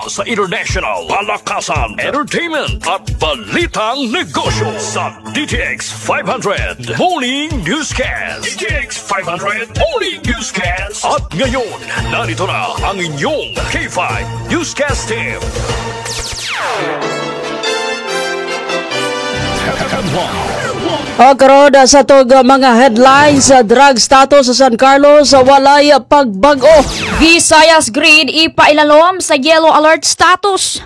sa international, palakasan, entertainment at balitang negosyo sa DTX 500 Morning Newscast. DTX 500 Morning Newscast. At ngayon, narito na ang inyong K5 Newscast team. Karon sa tog mga headlines sa drug status sa San Carlos sa walay pagbago. Visayas Grid ipailalom sa yellow alert status.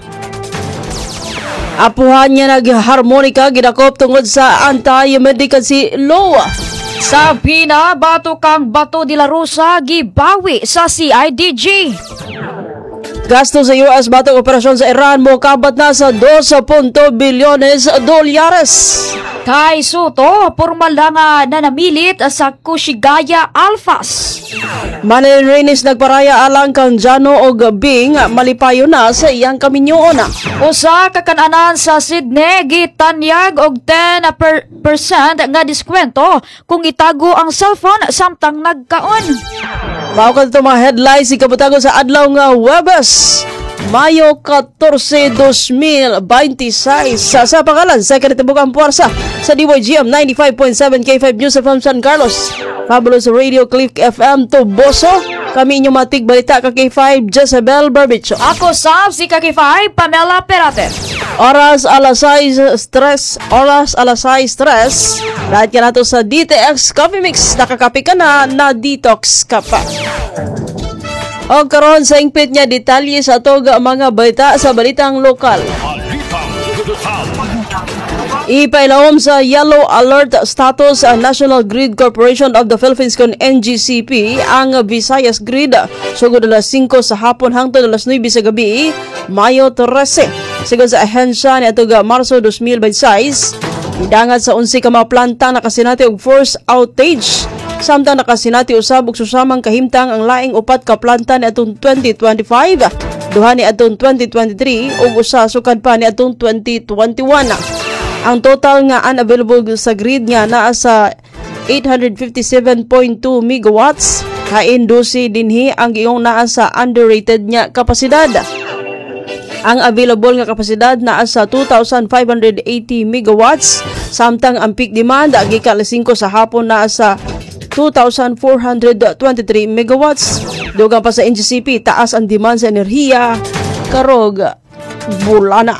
Apuhan niya nagharmonika gidakop tungod sa anti-medicacy law. Sa Pina, bato kang Bato de la Rosa gibawi sa CIDG. Gasto sa US batong operasyon sa Iran mo kabat na sa 2 bilyones dolyares. Kay Soto, formal lang na namilit sa Kushigaya Alphas. Manilin Reynes nagparaya alang kang Jano og Bing malipayo na sa iyang kaminyoon. Usa ka kananan sa Sydney gitanyag og 10% nga diskwento kung itago ang cellphone samtang nagkaon. Mao kadto mga headlines si kabutago sa adlaw nga Huwebes, Mayo 14, 2026. Sa pangalan sa kanitibukang puwersa sa DYGM 95.7 K5 News FM San Carlos, Fabulous Radio Click FM Toboso. Kami inyong matig balita ka K5 Jezebel Barbicho. Ako sa si K5 Pamela Perate. Oras alas 6 stress. Lahat ka nato sa DTX Coffee Mix. Nakakapi ka na detox ka pa. O karon sa ingpit niya detalye sa tog mga balita sa balitang lokal. Ipailawom sa yellow alert status ang National Grid Corporation of the Philippines kon NGCP ang Visayas Grid sugod alas 5 sa hapon hangtod alas 9 sa gabi, Mayo 13. Sigon sa ahensya niadto Marso 2026, idangat sa 11 ka mga planta nakasinati og force outage. Samtang nakasinati usab og susamang kahimtang ang laing upat ka planta ni atong 2025, duha ni atong 2023 ug usa sukad pa ni atong 2021. Ang total nga unavailable sa grid nga naa sa 857.2 megawatts. Kain 12 dinhi ang iyong naa sa underrated nga kapasidad. Ang available nga kapasidad naa sa 2,580 megawatts, samtang ang peak demand gikan alas 5 sa hapon naa sa 2,423 megawatts. Dugang pa sa NGCP, taas ang demand sa enerhiya karog bulana.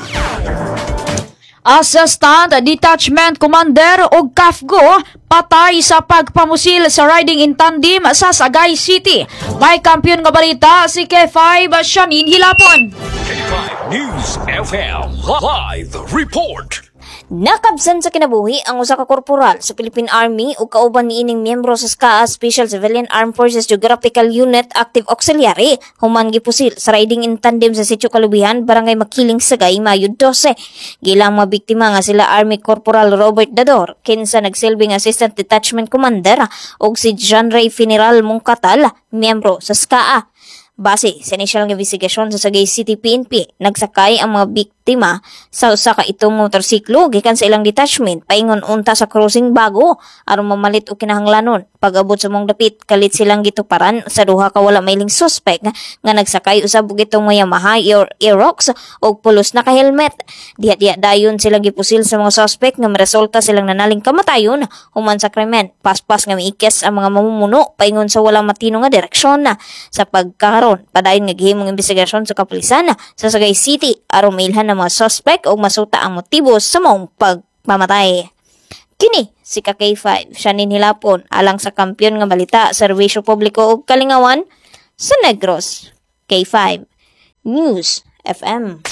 Assistant Detachment Commander og KAFGO patay sa pagpamusil sa riding in tandem sa Sagay City. May kampiyon nga balita si K5 Shanin Hilapon. K5 News FM Live Report. Nakabsan sa kinabuhi ang usa ka korporal sa Philippine Army ug kauban niining miyembro sa SCA Special Civilian Armed Forces Geographical Unit Active Auxiliary human gipusil sa riding in tandem sa Sitio Kalubihan, Barangay Makiling, Sagay, Mayo 12. Gilang mga biktima nga sila Army Corporal Robert Dador, kinsa nagsilbing Assistant Detachment Commander, ug si John Ray Finiral Mungkatal, miyembro sa SCA. Base sa inisyal nga investigasyon sa Sagay City PNP, nagsakay ang mga biktima sa usa ka itong motorsiklo gikan sa ilang detachment paingon unta sa crossing bago aron mamalit og kinahanglanon. Pag-abot sa mong dapit, kalit silang gituparan sa duha ka wala mailing suspect nga nagsakay usab og itong mga Yamaha Aerox og pulos na ka helmet. Diha dayon silang gipusil sa mga suspect nga resulta silang nanaling kamatayon human sa krimen. Paspas nga miikes ang mga mamumuno paingon sa wala matino nga direksyon sa pagkaron. Padayon nga gihimong investigasyon sa kapulisan sa Sagay City aron mailhan ng mga suspect o masuta ang motibo sa maong pagmamatay. Kini si K5 Shanin Hilapon alang sa kampiyon nga balita, serbisyo publiko ug kalingawan sa Negros. K5 News FM.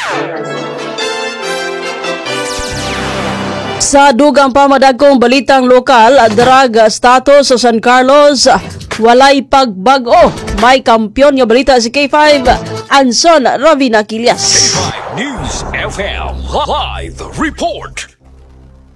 Sa dugang pamadagkong balitang lokal, drug status sa San Carlos, walay pagbago. May kampiyon nga balita si K5 Anson Ravina Quillas. K5 News FM Live Report.